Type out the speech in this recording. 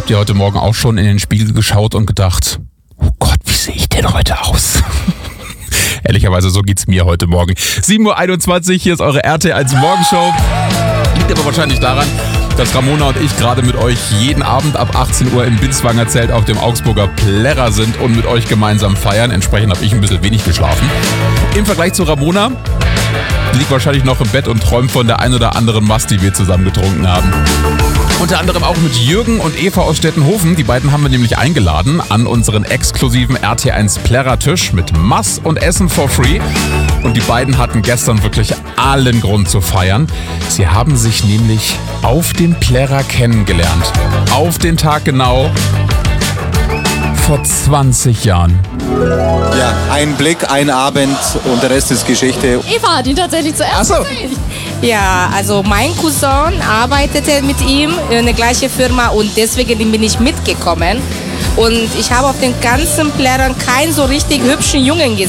Habt ihr heute Morgen auch schon in den Spiegel geschaut und gedacht, oh Gott, wie sehe ich denn heute aus? Ehrlicherweise, so geht's mir heute Morgen. 7.21 Uhr, hier ist eure RTL Morgenshow. Liegt aber wahrscheinlich daran, dass Ramona und ich gerade mit euch jeden Abend ab 18 Uhr im Binswanger Zelt auf dem Augsburger Plärrer sind und mit euch gemeinsam feiern. Entsprechend habe ich ein bisschen wenig geschlafen. Im Vergleich zu Ramona liegt wahrscheinlich noch im Bett und träumt von der ein oder anderen Mast, die wir zusammen getrunken haben. Unter anderem auch mit Jürgen und Eva aus Stettenhofen. Die beiden haben wir nämlich eingeladen an unseren exklusiven RT1 Plärrer-Tisch mit Mass und Essen for free. Und die beiden hatten gestern wirklich allen Grund zu feiern. Sie haben sich nämlich auf dem Plärrer kennengelernt. Auf den Tag genau vor 20 Jahren. Ja, ein Blick, ein Abend und der Rest ist Geschichte. Eva hat ihn tatsächlich zuerst gesehen. Ja, also mein Cousin arbeitete mit ihm in der gleichen Firma und deswegen bin ich mitgekommen. Und ich habe auf den ganzen Plärrern keinen so richtig hübschen Jungen gesehen.